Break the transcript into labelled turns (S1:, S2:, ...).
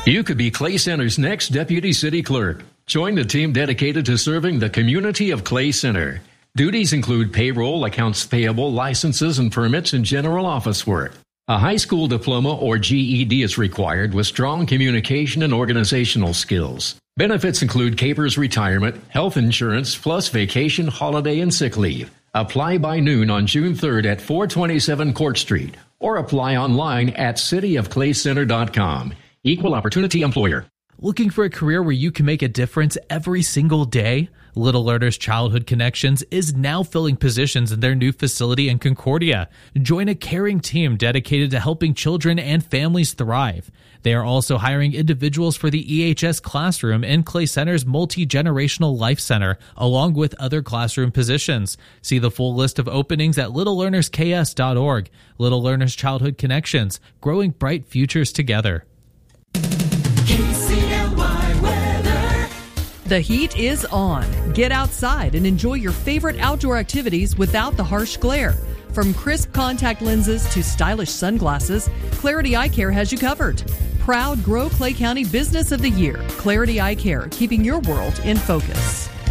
S1: You could be Clay Center's next deputy city clerk. Join the team dedicated to serving the community of Clay Center. Duties include payroll, accounts payable, licenses and permits, and general office work. A high school diploma or GED is required with strong communication and organizational skills. Benefits include Capers retirement, health insurance, plus vacation, holiday, and sick leave. Apply by noon on June 3rd at 427 Court Street or apply online at cityofclaycenter.com. Equal opportunity employer.
S2: Looking for a career where you can make a difference every single day? Little Learners Childhood Connections is now filling positions in their new facility in Concordia. Join a caring team dedicated to helping children and families thrive. They are also hiring individuals for the EHS classroom in Clay Center's Multi-Generational Life Center, along with other classroom positions. See the full list of openings at littlelearnersks.org. Little Learners Childhood Connections, growing bright futures together.
S3: The heat is on. Get outside and enjoy your favorite outdoor activities without the harsh glare. From crisp contact lenses to stylish sunglasses, Clarity Eye Care has you covered. Proud Grow Clay County Business of the Year, Clarity Eye Care, keeping your world in focus.